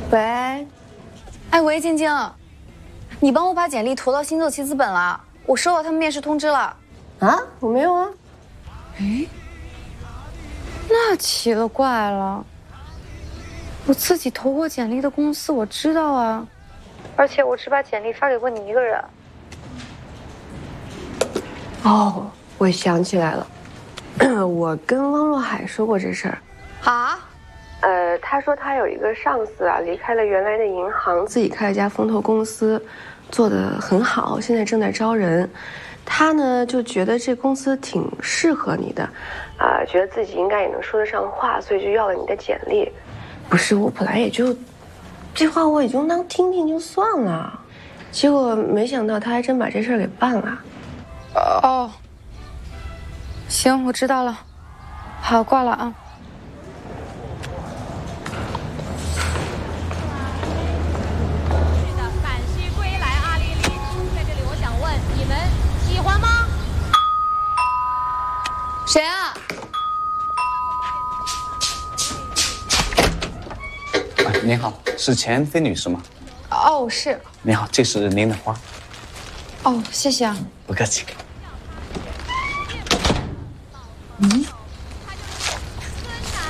喂，哎喂，晶晶，你帮我把简历投到新奏旗资本了，我收到他们面试通知了。 啊，我没有啊。 哎，那奇了怪了，我自己投过简历的公司我知道啊，而且我只把简历发给过你一个人。 哦，我想起来了，我跟汪若海说过这事儿。 啊？ 他说他有一个上司啊，离开了原来的银行，自己开了家风投公司，做得很好，现在正在招人。他呢就觉得这公司挺适合你的，觉得自己应该也能说得上话，所以就要了你的简历。不是，我本来也就这话我也就当听听就算了，结果没想到他还真把这事儿给办了。 哦，行，我知道了。好，挂了啊。 陕西归来阿里里，在这里我想问你们喜欢吗？ 谁啊？ 您好，是钱飞女士吗？ 哦，是。 您好，这是您的花。 哦，谢谢啊。 不客气。